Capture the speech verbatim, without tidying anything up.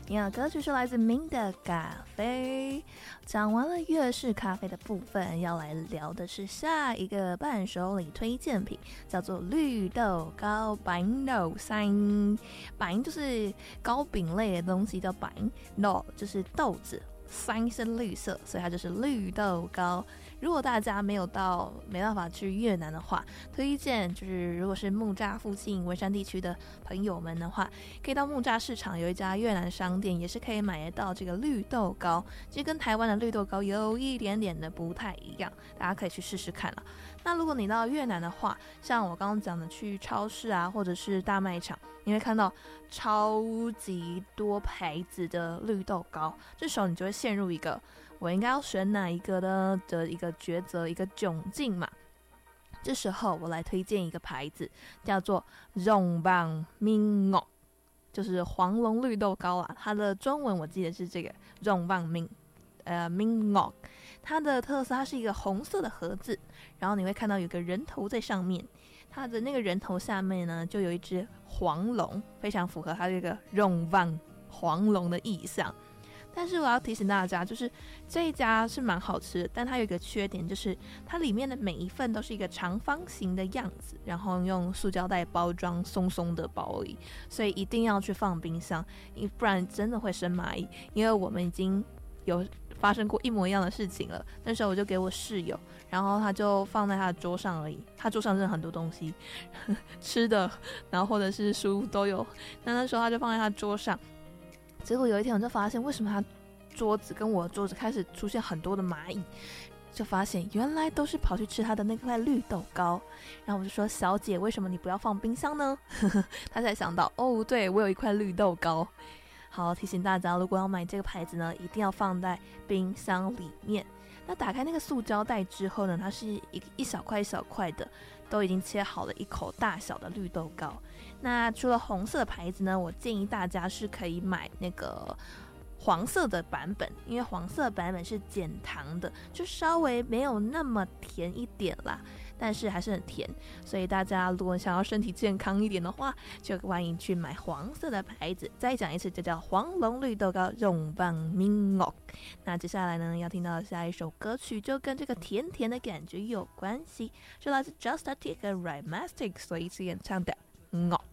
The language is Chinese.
你好，歌曲是来自明的咖啡。讲完了粤式咖啡的部分，要来聊的是下一个伴手礼推荐品，叫做绿豆糕饼豆山。饼就是糕饼类的东西，叫饼，豆就是豆子，山是绿色，所以它就是绿豆糕。如果大家没有到没办法去越南的话，推荐就是如果是木栅附近文山地区的朋友们的话，可以到木栅市场有一家越南商店，也是可以买得到这个绿豆糕。其实跟台湾的绿豆糕有一点点的不太一样，大家可以去试试看啦。那如果你到越南的话，像我刚刚讲的去超市啊，或者是大卖场，你会看到超级多牌子的绿豆糕，这时候你就会陷入一个我应该要选哪一个呢的一个抉择，一个窘境嘛。这时候我来推荐一个牌子，叫做荣棒明哦，就是黄龙绿豆糕啊。它的中文我记得是这个荣棒明呃明哦，它的特色它是一个红色的盒子，然后你会看到有个人头在上面，它的那个人头下面呢就有一只黄龙，非常符合它这个荣棒黄龙的意象。但是我要提醒大家，就是这一家是蛮好吃的，但它有一个缺点，就是它里面的每一份都是一个长方形的样子，然后用塑胶袋包装，松松的包而已，所以一定要去放冰箱，不然真的会生蚂蚁。因为我们已经有发生过一模一样的事情了，那时候我就给我室友，然后他就放在他的桌上而已，他桌上真的很多东西吃的，然后或者是书都有，那那时候他就放在他桌上。结果有一天我就发现，为什么他桌子跟我的桌子开始出现很多的蚂蚁，就发现原来都是跑去吃他的那块绿豆糕。然后我就说，小姐，为什么你不要放冰箱呢？他才想到，哦，对，我有一块绿豆糕。好，提醒大家，如果要买这个牌子呢，一定要放在冰箱里面。那打开那个塑胶袋之后呢，它是一一小块一小块的，都已经切好了一口大小的绿豆糕。那除了红色的牌子呢，我建议大家是可以买那个黄色的版本，因为黄色版本是减糖的，就稍微没有那么甜一点啦，但是还是很甜，所以大家如果想要身体健康一点的话，就欢迎去买黄色的牌子。再讲一次，就叫黄龙绿豆糕荣棒明哦。那接下来呢，要听到的下一首歌曲就跟这个甜甜的感觉有关系，是来自 Just a Tick Right Mastic 所一次演唱的哦。